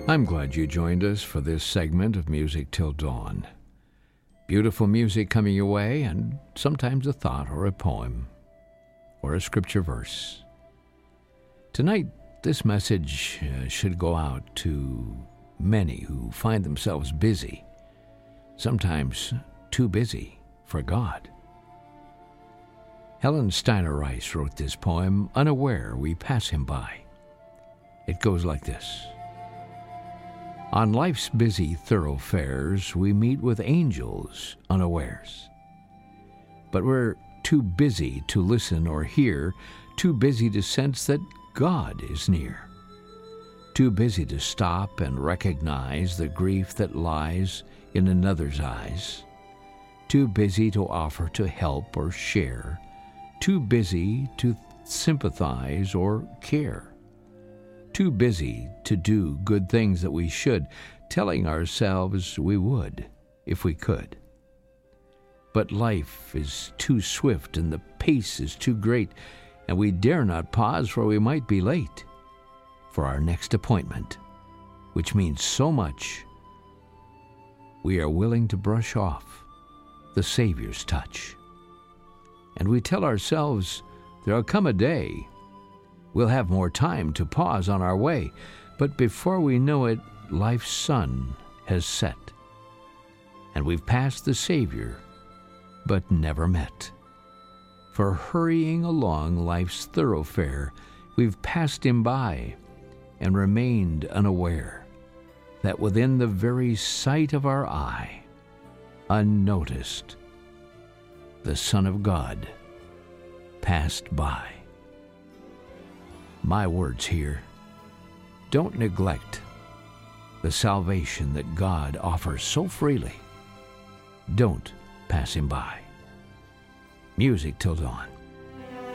I'm glad you joined us for this segment of Music Till Dawn. Beautiful music coming your way, and sometimes a thought or a poem or a scripture verse. Tonight, this message should go out to many who find themselves busy, sometimes too busy for God. Helen Steiner Rice wrote this poem, Unaware We Pass Him By. It goes like this. On life's busy thoroughfares, we meet with angels unawares. But we're too busy to listen or hear, too busy to sense that God is near. Too busy to stop and recognize the grief that lies in another's eyes. Too busy to offer to help or share. Too busy to sympathize or care. Too busy to do good things that we should, telling ourselves we would if we could. But life is too swift and the pace is too great, and we dare not pause, for we might be late for our next appointment, which means so much. We are willing to brush off the Savior's touch. And we tell ourselves there'll come a day we'll have more time to pause on our way, but before we know it, life's sun has set, and we've passed the Savior, but never met. For hurrying along life's thoroughfare, we've passed him by and remained unaware that within the very sight of our eye, unnoticed, the Son of God passed by. My words here, don't neglect the salvation that God offers so freely. Don't pass him by. Music Till Dawn.